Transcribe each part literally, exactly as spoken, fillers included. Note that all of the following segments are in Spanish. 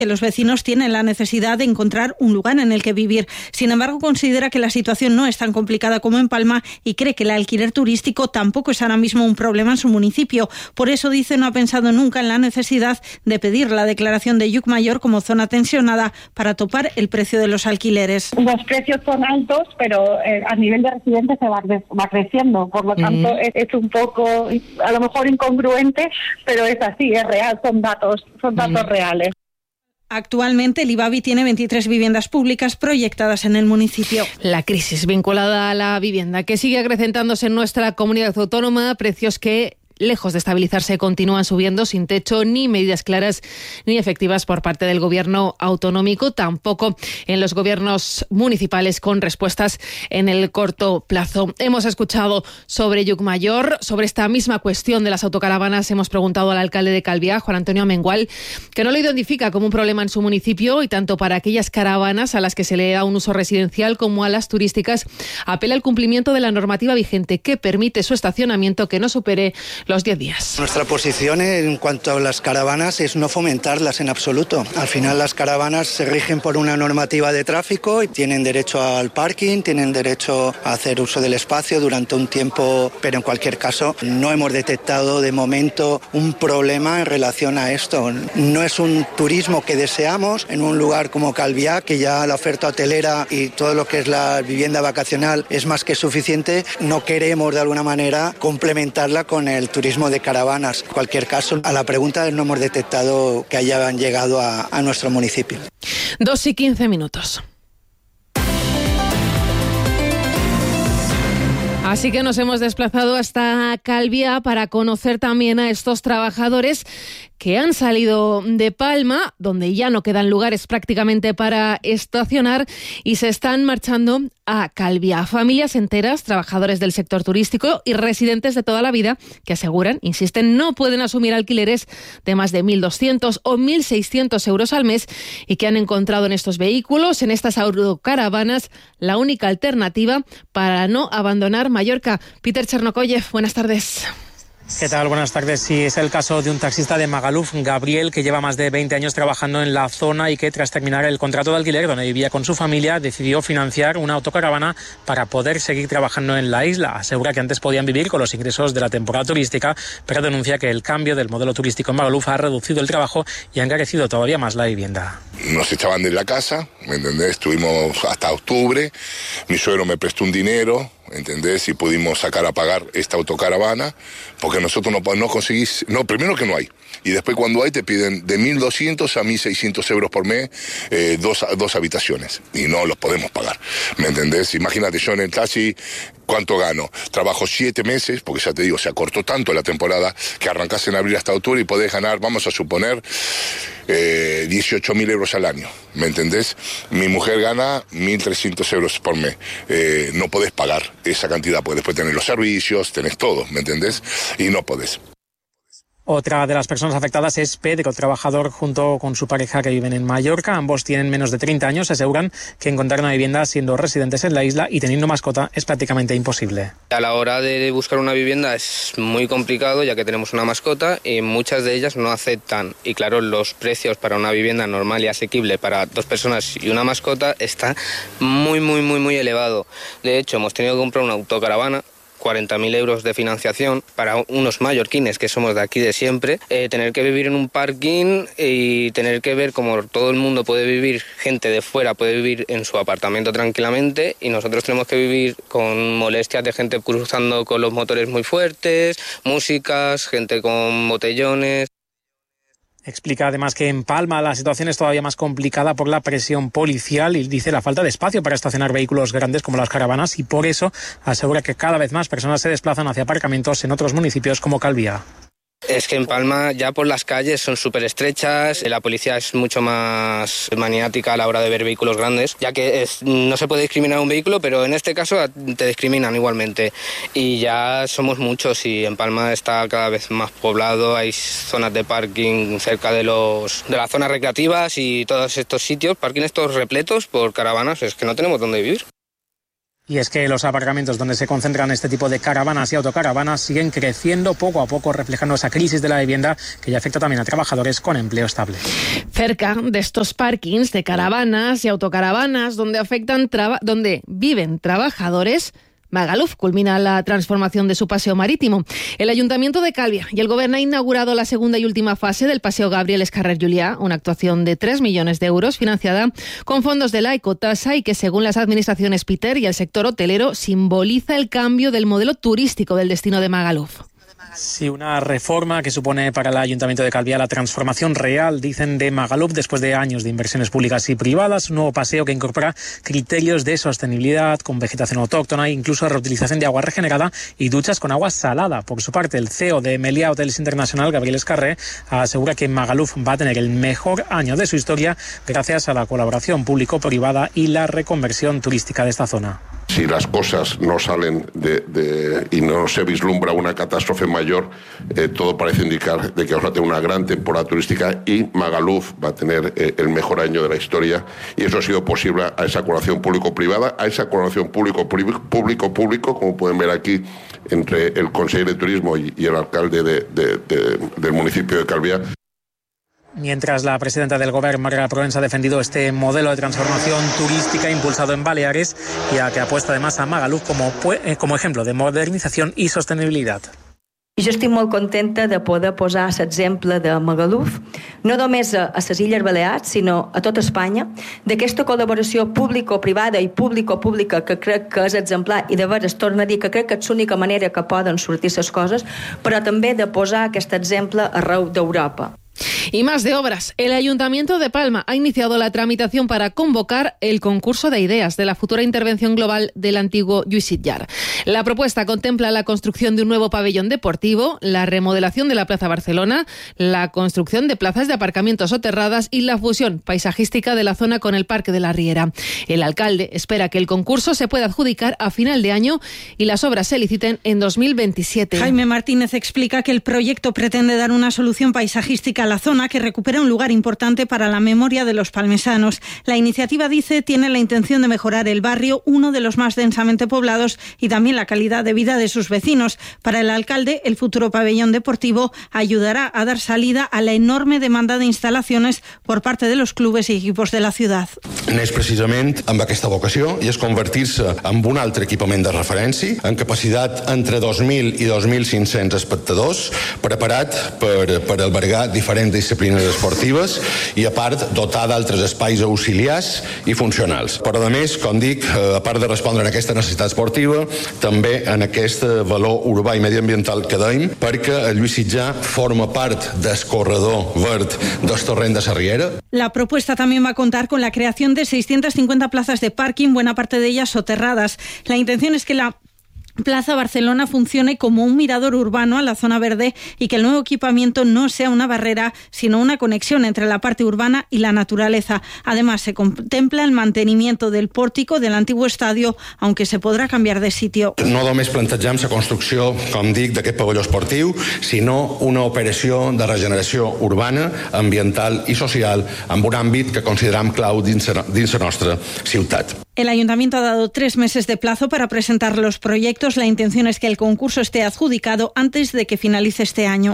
que los vecinos tienen la necesidad de encontrar un lugar en el que vivir. Sin embargo, considera que la situación no es tan complicada como en Palma y cree que el alquiler turístico tampoco es ahora mismo un problema en su municipio. Por eso, dice, no ha pensado nunca en la necesidad de pedir la declaración de Llucmajor como zona tensionada para topar el precio de los alquileres. Los precios son altos, pero eh, a nivel de residentes se va, va creciendo. Por lo tanto, mm. es, es un poco, a lo mejor incongruente, pero es así, es real, son datos, son datos mm. reales. Actualmente el IBAVI tiene veintitrés viviendas públicas proyectadas en el municipio. La crisis vinculada a la vivienda que sigue acrecentándose en nuestra comunidad autónoma, precios que, lejos de estabilizarse, continúan subiendo sin techo ni medidas claras ni efectivas por parte del gobierno autonómico, tampoco en los gobiernos municipales con respuestas en el corto plazo. Hemos escuchado sobre Llucmajor, sobre esta misma cuestión de las autocaravanas. Hemos preguntado al alcalde de Calviá, Juan Antonio Amengual, que no lo identifica como un problema en su municipio y tanto para aquellas caravanas a las que se le da un uso residencial como a las turísticas, apela al cumplimiento de la normativa vigente que permite su estacionamiento que no supere los diez días. Nuestra posición en cuanto a las caravanas es no fomentarlas en absoluto. Al final las caravanas se rigen por una normativa de tráfico y tienen derecho al parking, tienen derecho a hacer uso del espacio durante un tiempo, pero en cualquier caso no hemos detectado de momento un problema en relación a esto. No es un turismo que deseamos en un lugar como Calviá, que ya la oferta hotelera y todo lo que es la vivienda vacacional es más que suficiente. No queremos de alguna manera complementarla con el turismo turismo de caravanas. En cualquier caso, a la pregunta no hemos detectado que hayan llegado a, a nuestro municipio. Dos y quince minutos. Así que nos hemos desplazado hasta Calviá para conocer también a estos trabajadores que han salido de Palma, donde ya no quedan lugares prácticamente para estacionar, y se están marchando a Calviá. Familias enteras, trabajadores del sector turístico y residentes de toda la vida que aseguran, insisten, no pueden asumir alquileres de más de mil doscientos o mil seiscientos euros al mes y que han encontrado en estos vehículos, en estas autocaravanas, la única alternativa para no abandonar Mallorca. Peter Chernokoyev, buenas tardes. ¿Qué tal? Buenas tardes. Sí, es el caso de un taxista de Magaluf, Gabriel, que lleva más de veinte años trabajando en la zona y que tras terminar el contrato de alquiler donde vivía con su familia decidió financiar una autocaravana para poder seguir trabajando en la isla. Asegura que antes podían vivir con los ingresos de la temporada turística, pero denuncia que el cambio del modelo turístico en Magaluf ha reducido el trabajo y ha encarecido todavía más la vivienda. Nos echaban de la casa, ¿me entendés? Estuvimos hasta octubre, mi suegro me prestó un dinero, ¿entendés? Y pudimos sacar a pagar esta autocaravana, porque nosotros no, no conseguís, no, primero que no hay, y después cuando hay te piden de mil doscientos a mil seiscientos euros por mes, eh, dos, dos habitaciones, y no los podemos pagar, ¿me entendés? Imagínate, yo en el taxi, ¿cuánto gano? Trabajo siete meses, porque ya te digo, se acortó tanto la temporada, que arrancás en abril hasta octubre y podés ganar, vamos a suponer, eh, dieciocho mil euros al año, ¿me entendés? Mi mujer gana mil trescientos euros por mes, eh, no podés pagar esa cantidad, porque después tenés los servicios, tenés todo, ¿me entendés? Y no podés. Otra de las personas afectadas es Pedro, trabajador junto con su pareja que viven en Mallorca. Ambos tienen menos de treinta años. Aseguran que encontrar una vivienda siendo residentes en la isla y teniendo mascota es prácticamente imposible. A la hora de buscar una vivienda es muy complicado, ya que tenemos una mascota y muchas de ellas no aceptan. Y claro, los precios para una vivienda normal y asequible para dos personas y una mascota está muy, muy, muy, muy elevado. De hecho, hemos tenido que comprar una autocaravana, cuarenta mil euros de financiación para unos mallorquines que somos de aquí de siempre, eh, tener que vivir en un parking y tener que ver cómo todo el mundo puede vivir, gente de fuera puede vivir en su apartamento tranquilamente y nosotros tenemos que vivir con molestias de gente cruzando con los motores muy fuertes, músicas, gente con botellones. Explica además que en Palma la situación es todavía más complicada por la presión policial y dice la falta de espacio para estacionar vehículos grandes como las caravanas y por eso asegura que cada vez más personas se desplazan hacia aparcamientos en otros municipios como Calviá. Es que en Palma ya por las calles son súper estrechas, la policía es mucho más maniática a la hora de ver vehículos grandes, ya que es, no se puede discriminar un vehículo, pero en este caso te discriminan igualmente. Y ya somos muchos y en Palma está cada vez más poblado, hay zonas de parking cerca de, los, de las zonas recreativas y todos estos sitios, parking estos repletos por caravanas, es que no tenemos dónde vivir. Y es que los aparcamientos donde se concentran este tipo de caravanas y autocaravanas siguen creciendo poco a poco, reflejando esa crisis de la vivienda que ya afecta también a trabajadores con empleo estable. Cerca de estos parkings de caravanas y autocaravanas donde afectan traba- donde viven trabajadores, Magaluf culmina la transformación de su paseo marítimo. El Ayuntamiento de Calviá y el Gobierno han inaugurado la segunda y última fase del paseo Gabriel Escarrer Juliá, una actuación de tres millones de euros financiada con fondos de la Ecotasa y que, según las administraciones Peter y el sector hotelero, simboliza el cambio del modelo turístico del destino de Magaluf. Sí, una reforma que supone para el Ayuntamiento de Calviá la transformación real, dicen, de Magaluf después de años de inversiones públicas y privadas. Un nuevo paseo que incorpora criterios de sostenibilidad, con vegetación autóctona e incluso reutilización de agua regenerada y duchas con agua salada. Por su parte, el C E O de Meliá Hotels International, Gabriel Escarrer, asegura que Magaluf va a tener el mejor año de su historia gracias a la colaboración público-privada y la reconversión turística de esta zona. Si las cosas no salen de, de, y no se vislumbra una catástrofe mayor, eh, todo parece indicar de que vamos a tener una gran temporada turística y Magaluf va a tener eh, el mejor año de la historia, y eso ha sido posible a esa colaboración público-privada, a esa colaboración público-público, como pueden ver aquí, entre el consejero de Turismo y, y el alcalde de, de, de, del municipio de Calviá. Mientras la presidenta del Gobierno, Marga Proens, ha defendido este modelo de transformación turística impulsado en Baleares y a que apuesta además a Magaluf como, como ejemplo de modernización i sostenibilitat. I jo estic molt contenta de poder posar l'exemple de Magaluf, no només a les Illes Balears, sinó a tota Espanya, d'aquesta col·laboració público-privada i público-pública que crec que és exemplar i de veres torno a dir que crec que és l'única manera que poden sortir les coses, però també de posar aquest exemple arreu d'Europa. Y más de obras. El Ayuntamiento de Palma ha iniciado la tramitación para convocar el concurso de ideas de la futura intervención global del antiguo Lluís Sitjar. La propuesta contempla la construcción de un nuevo pabellón deportivo, la remodelación de la Plaza Barcelona, la construcción de plazas de aparcamientos soterradas y la fusión paisajística de la zona con el Parque de la Riera. El alcalde espera que el concurso se pueda adjudicar a final de año y las obras se liciten en dos mil veintisiete. Jaime Martínez explica que el proyecto pretende dar una solución paisajística a la zona que recupera un lugar importante para la memoria de los palmesanos. La iniciativa, dice, tiene la intención de mejorar el barrio, uno de los más densamente poblados, y también la calidad de vida de sus vecinos. Para el alcalde, el futuro pabellón deportivo ayudará a dar salida a la enorme demanda de instalaciones por parte de los clubes y equipos de la ciudad. Neix precisament amb aquesta vocació i és convertir-se en un altre equipament de referència, en capacitat entre dos mil i dos mil cinc-cents espectadors, preparat per, per albergar diferents disciplines esportives i, a part, dotar d'altres espais auxiliars i funcionals. Però, a més, com dic, a part de respondre a aquesta necessitat esportiva, també en aquest valor urbà i mediambiental que deim, perquè el Lluís Sitjar forma part del corredor verd del torrent de la Riera. La propuesta también va a contar con la creación de seiscientas cincuenta plazas de parking, buena parte de ellas soterradas. La intención es que la Plaza Barcelona funcione como un mirador urbano a la zona verde y que el nuevo equipamiento no sea una barrera, sino una conexión entre la parte urbana y la naturaleza. Además, se contempla el mantenimiento del pórtico del antiguo estadio, aunque se podrà canviar de sitio. No només plantegem la construcció, com dic, d'aquest pavelló esportiu, sinó una operació de regeneració urbana, ambiental i social amb un àmbit que consideram clau dins la nostra ciutat. El Ayuntamiento ha dado tres meses de plazo para presentar los proyectos. La intención es que el concurso esté adjudicado antes de que finalice este año.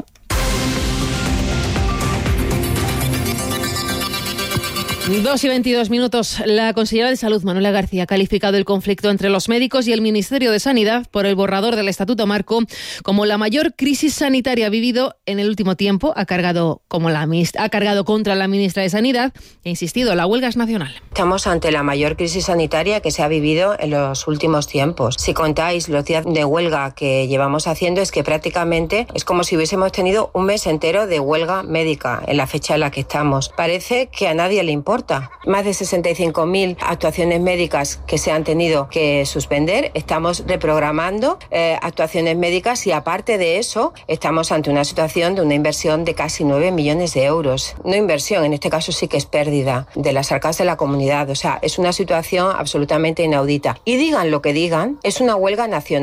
Dos y veintidós minutos. La consellera de Salud, Manuela García, ha calificado el conflicto entre los médicos y el Ministerio de Sanidad por el borrador del Estatuto Marco como la mayor crisis sanitaria vivido en el último tiempo. Ha cargado, como la, ha cargado contra la ministra de Sanidad e ha insistido, la huelga es nacional. Estamos ante la mayor crisis sanitaria que se ha vivido en los últimos tiempos. Si contáis los días de huelga que llevamos haciendo, es que prácticamente es como si hubiésemos tenido un mes entero de huelga médica en la fecha en la que estamos. Parece que a nadie le importa. Más de sesenta y cinco mil actuaciones médicas que se han tenido que suspender. Estamos reprogramando eh, actuaciones médicas y, aparte de eso, estamos ante una situación de una inversión de casi nueve millones de euros. No inversión, en este caso sí que es pérdida de las arcas de la comunidad. O sea, es una situación absolutamente inaudita. Y digan lo que digan, es una huelga nacional.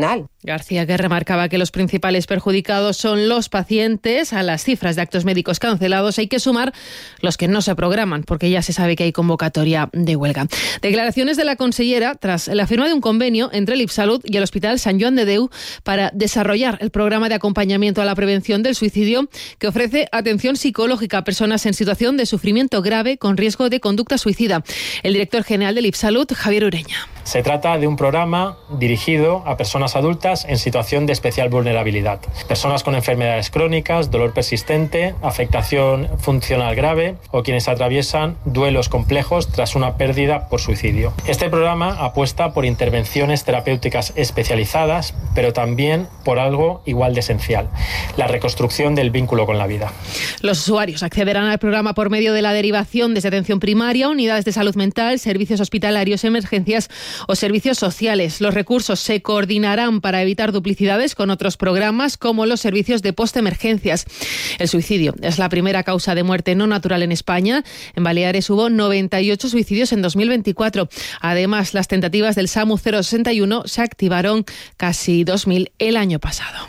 García, que remarcaba que los principales perjudicados son los pacientes. A las cifras de actos médicos cancelados hay que sumar los que no se programan, porque ya se sabe que hay convocatoria de huelga. Declaraciones de la consellera tras la firma de un convenio entre el IPSalud y el Hospital Sant Joan de Déu para desarrollar el programa de acompañamiento a la prevención del suicidio, que ofrece atención psicológica a personas en situación de sufrimiento grave con riesgo de conducta suicida. El director general del IPSalud, Javier Ureña. Se trata de un programa dirigido a personas adultas en situación de especial vulnerabilidad. Personas con enfermedades crónicas, dolor persistente, afectación funcional grave o quienes atraviesan duelos complejos tras una pérdida por suicidio. Este programa apuesta por intervenciones terapéuticas especializadas, pero también por algo igual de esencial: la reconstrucción del vínculo con la vida. Los usuarios accederán al programa por medio de la derivación desde atención primaria, unidades de salud mental, servicios hospitalarios, emergencias o servicios sociales. Los recursos se coordinarán para evitar duplicidades con otros programas como los servicios de postemergencias. El suicidio es la primera causa de muerte no natural en España. En Baleares hubo noventa y ocho suicidios en dos mil veinticuatro. Además, las tentativas del SAMU cero sesenta y uno se activaron casi dos mil el año pasado.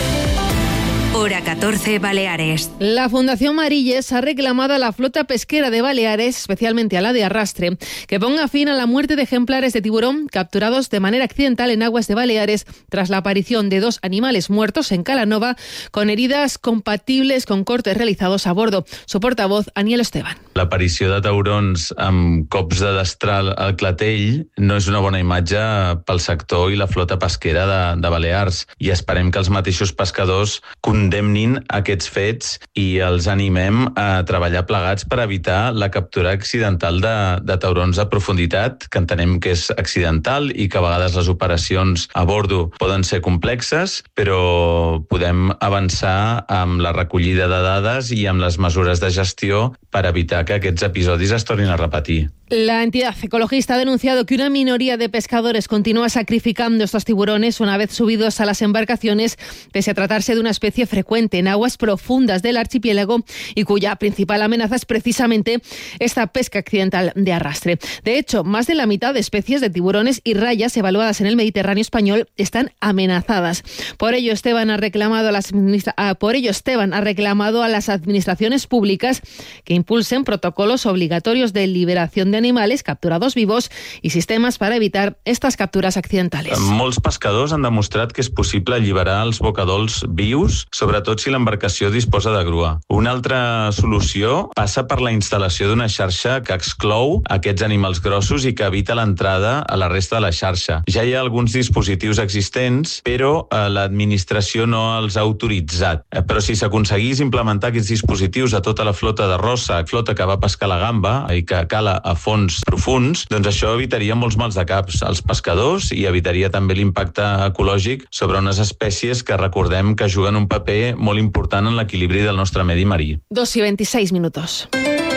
Hora catorce, Baleares. La Fundación Marilles ha reclamado a la flota pesquera de Baleares, especialmente a la de arrastre, que ponga fin a la muerte de ejemplares de tiburón capturados de manera accidental en aguas de Baleares tras la aparición de dos animales muertos en Calanova con heridas compatibles con cortes realizados a bordo. Su portavoz, Aniel Esteban. L'aparició de taurons amb cops de destral al clatell no és una bona imatge pel sector i la flota pesquera de, de Balears, i esperem que els mateixos pescadors condemnin aquests fets i els animem a treballar plegats per evitar la captura accidental de, de taurons a profunditat, que entenem que és accidental i que a vegades les operacions a bordo poden ser complexes, però podem avançar amb la recollida de dades i amb les mesures de gestió per evitar que aquests episodis es tornin a repetir. La entidad ecologista ha denunciado que una minoría de pescadores continúa sacrificando estos tiburones una vez subidos a las embarcaciones, pese a tratarse de una especie frecuente en aguas profundas del archipiélago y cuya principal amenaza es precisamente esta pesca accidental de arrastre. De hecho, más de la mitad de especies de tiburones y rayas evaluadas en el Mediterráneo español están amenazadas. Por ello, Esteban ha reclamado a las administra- ah, por ello, Esteban ha reclamado a las administraciones públicas que impulsen protocolos obligatorios de liberación de animales capturados vivos i sistemes per evitar estas captures accidentales. Molts pescadors han demostrat que és possible alliberar els bocadols vius, sobretot si l'embarcació disposa de grua. Una altra solució passa per la instal·lació d'una xarxa que exclou aquests animals grossos i que evita l'entrada a la resta de la xarxa. Ja hi ha alguns dispositius existents, però eh, l'administració no els ha autoritzat. Eh, però si s'aconseguís implementar aquests dispositius a tota la flota de rossa, flota que va pescar la gamba i que cala a fons profuns, doncs això evitaria molts mals de caps als pescadors i evitaria també l'impacte ecològic sobre unes espècies que recordem que juguen un paper molt important en l'equilibri del nostre medi marí. dos y veintiséis minutos.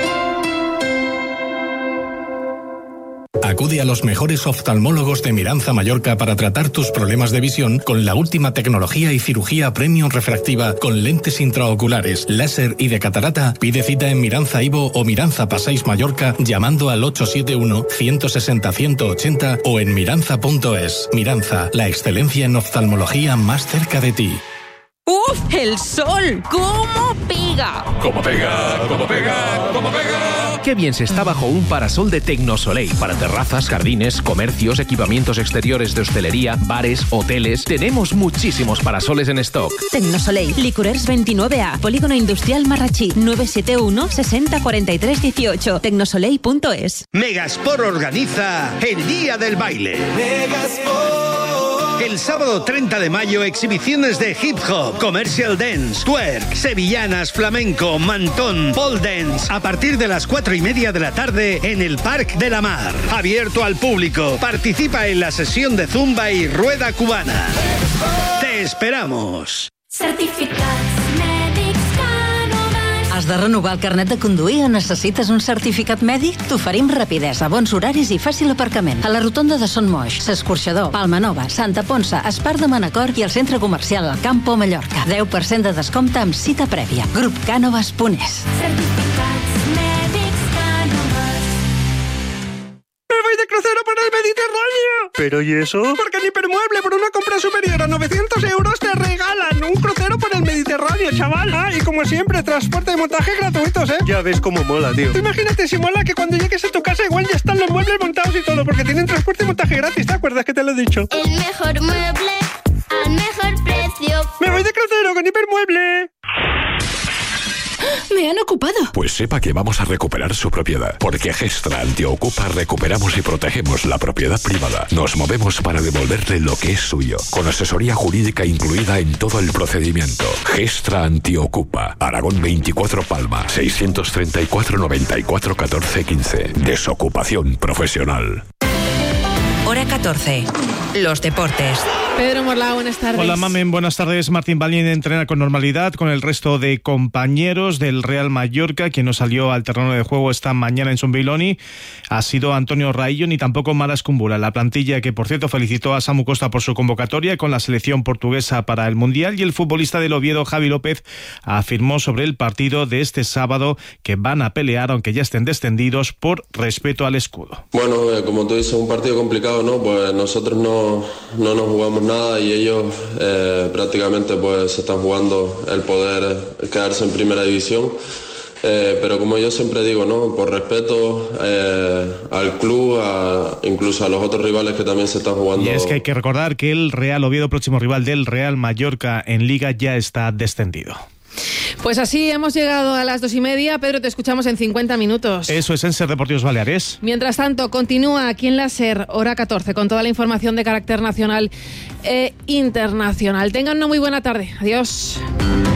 Acude a los mejores oftalmólogos de Miranza, Mallorca, para tratar tus problemas de visión con la última tecnología y cirugía premium refractiva con lentes intraoculares, láser y de catarata. Pide cita en Miranza Ivo o Miranza Passeig Mallorca llamando al ocho siete uno, uno seis cero, uno ochenta o en miranza punto es. Miranza, la excelencia en oftalmología más cerca de ti. ¡Uf! ¡El sol! ¿Cómo pega? ¿Cómo pega? ¿Cómo pega? ¿Cómo pega? Qué bien se está bajo un parasol de Tecnosoleil para terrazas, jardines, comercios, equipamientos exteriores de hostelería, bares, hoteles. Tenemos muchísimos parasoles en stock. Tecnosoleil, Licorers veintinueve A, Polígono Industrial Marrachí, nueve siete uno, sesenta, cuarenta y tres, dieciocho, tecnosoleil punto es. Megasport organiza el Día del Baile. Megasport. El sábado treinta de mayo, exhibiciones de hip hop, commercial dance, twerk, sevillanas, flamenco, mantón, pole dance, a partir de las cuatro y media de la tarde en el Parc de la Mar. Abierto al público. Participa en la sesión de zumba y rueda cubana. Te esperamos. Certificats mèdics Canovas. Has de renovar el carnet de conduir o necessites un certificat mèdic? T'oferim rapidesa, bons horaris i fàcil aparcament. A la rotonda de Son Moix, S'Escorxador, Palma Nova, Santa Ponça, Espar de Manacor i el centre comercial El Campo, Mallorca. deu per cent de descompte amb cita prèvia. grup canovas punt es. Certificats mèdics Canovas. ¡Me voy de crucero por el Mediterráneo! ¿Pero y eso? Porque en Hipermueble, por una compra superior a novecientos euros, te regalan un crucero por el Mediterráneo, chaval. Ah, y como siempre, transporte y montaje gratuitos, ¿eh? Ya ves cómo mola, tío. Tú imagínate si mola que cuando llegues a tu casa igual ya están los muebles montados y todo, porque tienen transporte y montaje gratis, ¿te acuerdas que te lo he dicho? El mejor mueble al mejor precio. ¡Me voy de crucero con Hipermueble! Me han ocupado. Pues sepa que vamos a recuperar su propiedad, porque Gestra Antiocupa recuperamos y protegemos la propiedad privada. Nos movemos para devolverle lo que es suyo, con asesoría jurídica incluida en todo el procedimiento. Gestra Antiocupa, Aragón veinticuatro Palma, seiscientos treinta y cuatro noventa y cuatro catorce quince. Desocupación profesional. Hora catorce. Los deportes. Pedro Morla, buenas tardes. Hola, Mamen, buenas tardes. Martín Balín entrena con normalidad con el resto de compañeros del Real Mallorca. Quien no salió al terreno de juego esta mañana en Sombiloni ha sido Antonio Raillo, ni tampoco Maras Kumbula. La plantilla que, por cierto, felicitó a Samu Costa por su convocatoria con la selección portuguesa para el Mundial, y el futbolista del Oviedo, Javi López, afirmó sobre el partido de este sábado que van a pelear, aunque ya estén descendidos, por respeto al escudo. Bueno, eh, como tú dices, un partido complicado, ¿no? Pues nosotros no, no nos jugamos nada y ellos eh, prácticamente pues se están jugando el poder quedarse en primera división. Eh, pero como yo siempre digo, ¿no? Por respeto eh, al club, a, incluso a los otros rivales que también se están jugando. Y es que hay que recordar que el Real Oviedo, próximo rival del Real Mallorca en Liga, ya está descendido. Pues así hemos llegado a las dos y media. Pedro, te escuchamos en cincuenta minutos. Eso es en SER Deportivos Baleares. Mientras tanto, continúa aquí en la SER, hora catorce, con toda la información de carácter nacional e internacional. Tengan una muy buena tarde. Adiós.